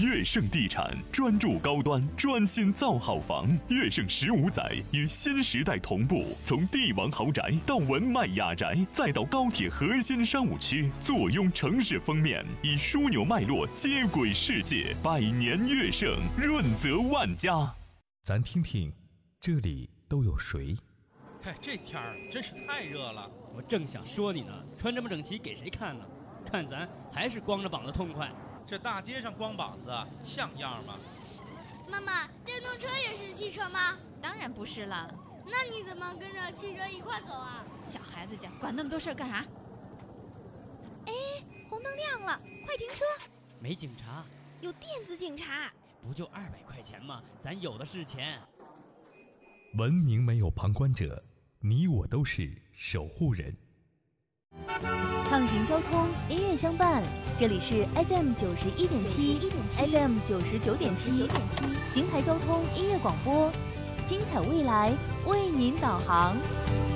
悦盛地产专注高端，专心造好房。悦盛15载与新时代同步，从帝王豪宅到文迈雅宅，再到高铁核心商务区，坐拥城市封面，以枢纽脉络接轨世界。百年悦盛，润泽万家。 咱听听，这里都有谁？ 嗨，这天儿真是太热了。 我正想说你呢，穿这么整齐给谁看呢？看咱还是光着膀子痛快。 这大街上光膀子像样吗？ 妈妈，电动车也是汽车吗？ 当然不是了。 那你怎么跟着汽车一块走啊？ 小孩子家管那么多事儿干啥？哎，红灯亮了，快停车！ 没警察， 有电子警察。 不就200块钱吗？咱有的是钱。 文明没有旁观者，你我都是守护人。 畅行交通，音乐相伴，这里是 FM 91.7 FM 99.7邢台交通音乐广播，精彩未来为您导航。